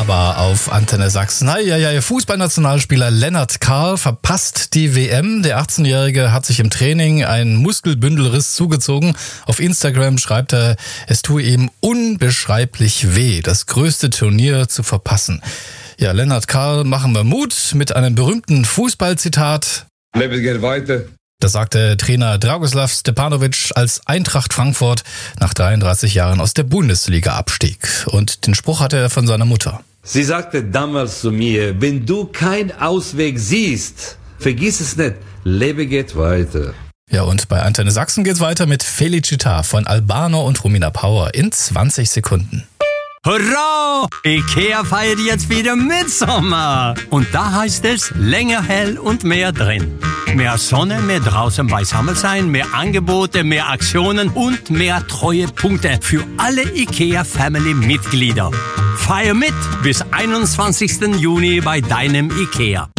Wunderbar auf Antenne Sachsen. Fußballnationalspieler Lennart Karl verpasst die WM. Der 18-Jährige hat sich im Training einen Muskelbündelriss zugezogen. Auf Instagram schreibt er, es tue ihm unbeschreiblich weh, das größte Turnier zu verpassen. Ja, Lennart Karl machen wir Mut mit einem berühmten Fußballzitat. Leben geht weiter. Das sagte Trainer Dragoslav Stepanovic, als Eintracht Frankfurt nach 33 Jahren aus der Bundesliga abstieg. Und den Spruch hatte er von seiner Mutter. Sie sagte damals zu mir, wenn du keinen Ausweg siehst, vergiss es nicht, Leben geht weiter. Ja, und bei Antenne Sachsen geht's weiter mit Felicita von Albano und Romina Power in 20 Sekunden. Hurra! Ikea feiert jetzt wieder Mitsommer. Und da heißt es länger hell und mehr drin. Mehr Sonne, mehr draußen beisammen sein, mehr Angebote, mehr Aktionen und mehr Treuepunkte für alle Ikea-Family-Mitglieder. Feier mit bis 21. Juni bei deinem Ikea.